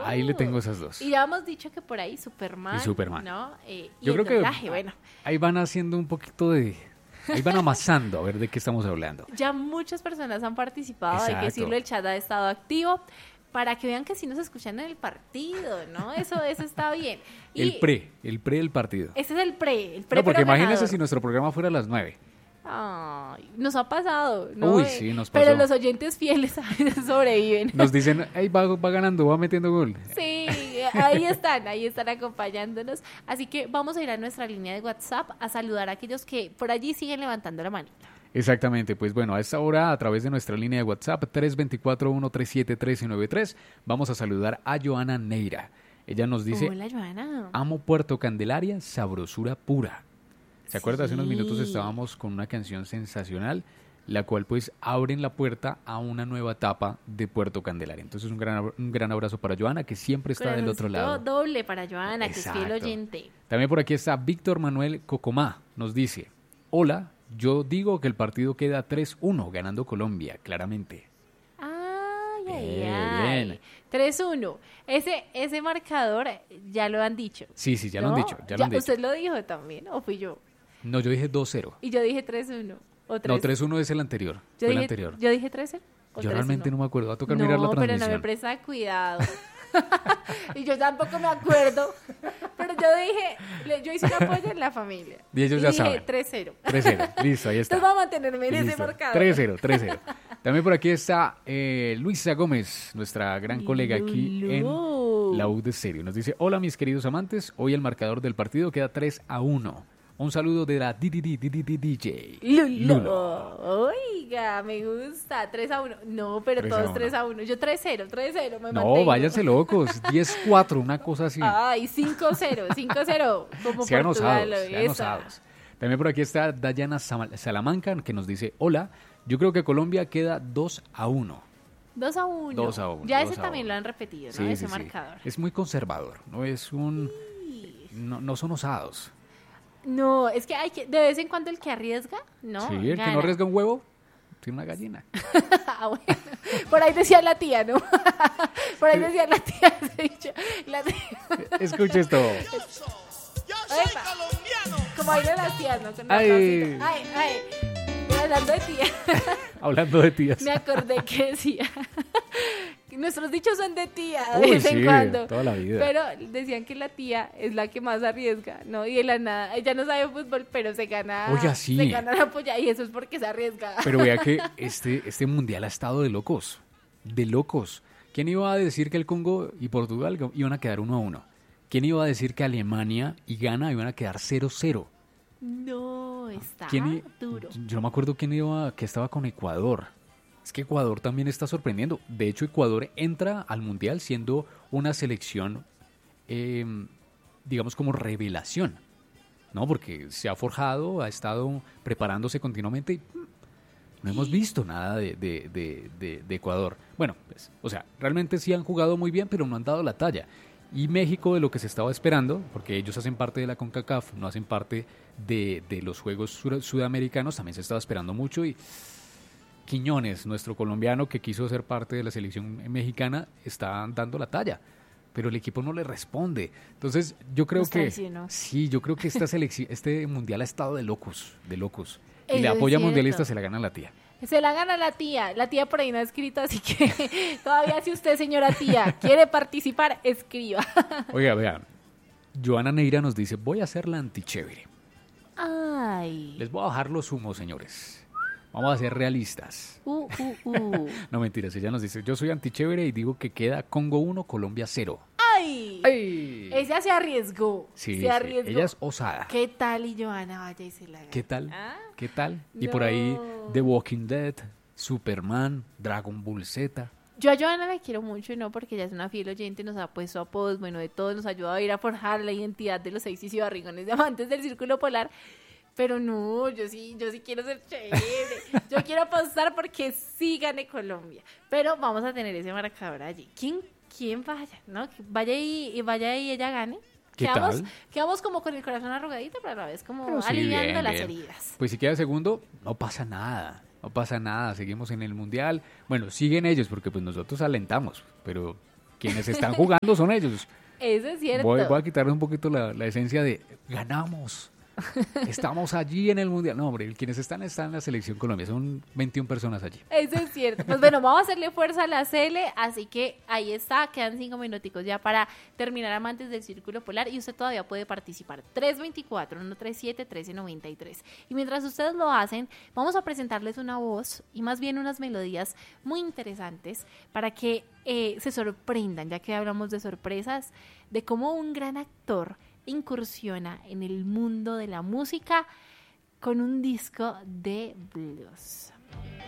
Ahí le tengo esas dos. Y ya hemos dicho que por ahí Superman. Y Superman. ¿No? Yo creo doblaje, que bueno. ahí van haciendo un poquito de... Ahí van amasando a ver de qué estamos hablando. Ya muchas personas han participado, hay que Exacto. decirlo, el chat ha estado activo para que vean que sí nos escuchan en el partido, ¿no? Eso está bien. Y El pre del partido. ese es el pre No, porque pero imagínense ganador. si nuestro programa fuera a las 9. Ay, nos ha pasado, ¿no? Uy, sí, nos pasó. Pero los oyentes fieles a veces sobreviven. Nos dicen, "Ay, va ganando, va metiendo gol". Sí, ahí están acompañándonos. Así que vamos a ir a nuestra línea de WhatsApp a saludar a aquellos que por allí siguen levantando la manita. Exactamente, pues bueno, a esta hora a través de nuestra línea de WhatsApp 324-137-1393 vamos a saludar a Joana Neira. Ella nos dice, Hola, Joana. amo Puerto Candelaria, sabrosura pura. ¿Se acuerda? Hace unos minutos Sí. estábamos con una canción sensacional, la cual pues abren la puerta a una nueva etapa de Puerto Candelaria. Entonces un gran abrazo para Joana, que siempre está del otro lado. Doble para Joana, que es fiel Exacto. oyente. También por aquí está Víctor Manuel Cocomá, nos dice, hola, yo digo que el partido queda 3-1, ganando Colombia, claramente. Ay, Bien. 3-1. Ese marcador ya lo han dicho. Sí, ya lo han ¿no? dicho, ya lo han dicho. ¿Usted lo dijo también o fui yo? No, yo dije 2-0. Y yo dije 3-1. O 3. No, 3-1 es el anterior. Yo Fue el dije, anterior. Yo dije 3-0. Yo realmente no me acuerdo. Va a tocar mirar la No, pero transmisión. no me presta cuidado. Y yo tampoco me acuerdo. Pero yo dije, yo hice un apoyo en la familia. Y ellos ya dije saben. 3-0. 3-0. Listo, ahí está. Entonces vamos a mantenerme en ese Listo. marcador. 3-0. También por aquí está Luisa Gómez, nuestra gran colega aquí en la U de Serio. Nos dice, hola mis queridos amantes, hoy el marcador del partido queda 3-1. Un saludo de la DJ. Lulo. Oiga, me gusta. 3-1. No, pero 3-1. todos 3-1. Yo 3-0. Me No, mantengo. váyanse locos. 10-4, una cosa así. Ay, 5-0. Como Sean Portugal. osados, sean esa. osados. También por aquí está Dayana Salamanca, que nos dice, hola, yo creo que Colombia queda 2-1. 2-1. 2-1. Ya 2-1. ese también lo han repetido, ¿no? Sí, Ese sí. marcador. Es muy conservador, no es un... No son osados. No, es que hay que, de vez en cuando el que arriesga, ¿no? Sí, el que Gana. no arriesga un huevo, tiene una gallina. Ah, bueno. Por ahí decía la tía, ¿no? Por ahí decía la tía. La tía. Escucha esto. Yo soy Epa. colombiano. Como bailan las tías, ¿no? Con la Ay. pausita. Ay. Pero hablando de tía, Hablando de tías. me acordé que decía... Nuestros dichos son de tía de Uy, vez en sí, cuando. toda la vida. Pero decían que la tía es la que más arriesga, ¿no? Y de la nada, ella no sabe fútbol, pero se gana. Oiga, sí. Se gana la polla y eso es porque se arriesga. Pero vea que este mundial ha estado de locos. De locos. ¿Quién iba a decir que el Congo y Portugal iban a quedar 1-1? ¿Quién iba a decir que Alemania y Ghana iban a quedar 0-0? No, está duro. Yo no me acuerdo que estaba con Ecuador. Es que Ecuador también está sorprendiendo. De hecho, Ecuador entra al mundial siendo una selección, digamos, como revelación, ¿no? Porque se ha forjado, ha estado preparándose continuamente y no hemos visto nada de Ecuador. Bueno, pues, o sea, realmente sí han jugado muy bien, pero no han dado la talla. Y México, de lo que se estaba esperando, porque ellos hacen parte de la CONCACAF, no hacen parte de los Juegos Sudamericanos, también se estaba esperando mucho y Quiñones, nuestro colombiano que quiso ser parte de la selección mexicana, está dando la talla, pero el equipo no le responde. Entonces, yo creo Nos que traicionó. sí, yo creo que este mundial ha estado de locos. Y Eso le es apoya cierto. mundialista, se la gana la tía. Se la gana la tía por ahí no ha escrito, así que todavía si usted, señora tía, quiere participar, escriba. Oiga, vean, Joana Neira nos dice, voy a hacer la antichévere. Ay. Les voy a bajar los humos, señores. Vamos a ser realistas. No, mentiras, ella nos dice, yo soy antichévere y digo que queda Congo 1, Colombia 0. ¡Ay! ¡Ay! Ella se arriesgó. Sí, se arriesgó. ella es osada. ¿Qué tal? Y Joana vaya y se la gana. ¿Qué tal? ¿Ah? ¿Qué tal? Y No. por ahí The Walking Dead, Superman, Dragon Ball Z. Yo a Joana la quiero mucho, ¿no? Porque ella es una fiel oyente, nos ha puesto apodos, bueno, de todos, nos ha ayudado a ir a forjar la identidad de los 6 y barrigones diamantes del Círculo Polar. Pero no, yo sí quiero ser chévere. Yo quiero apostar porque sí gane Colombia. Pero vamos a tener ese marcador allí. ¿Quién vaya? ¿No? Que vaya y ella gane. ¿Qué tal? Quedamos como con el corazón arrugadito, pero a la vez como Pero sí, aliviando bien, las bien. heridas. Pues si queda segundo, no pasa nada. No pasa nada, seguimos en el Mundial. Bueno, siguen ellos porque pues nosotros alentamos, pero quienes están jugando son ellos. Eso es cierto. Voy a quitarle un poquito la esencia de ganamos. Estamos allí en el Mundial. No, hombre, quienes están en la selección Colombia. Son 21 personas allí. Eso es cierto. Pues bueno, vamos a hacerle fuerza a la Cele, así que ahí está, quedan 5 minuticos ya para terminar Amantes del Círculo Polar y usted todavía puede participar. 324-137-1393. Y mientras ustedes lo hacen, vamos a presentarles una voz y más bien unas melodías muy interesantes para que se sorprendan, ya que hablamos de sorpresas, de cómo un gran actor incursiona en el mundo de la música con un disco de blues.